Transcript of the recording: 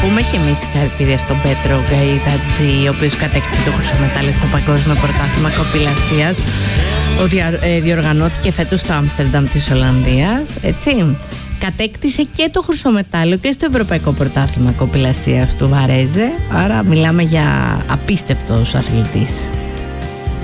πούμε και εμείς συγχαρητήρια στον Πέτρο Γκαϊτατζή, ο οποίος κατέκτησε το χρυσό μετάλλιο στο Παγκόσμιο Πρωτάθλημα Κοπηλασίας. Διοργανώθηκε φέτος στο Άμστερνταμ της Ολλανδίας, έτσι. Κατέκτησε και το χρυσό μετάλλιο και στο Ευρωπαϊκό Πρωτάθλημα Κοπηλασίας του Βαρέζε. Άρα μιλάμε για απίστευτος αθλητής.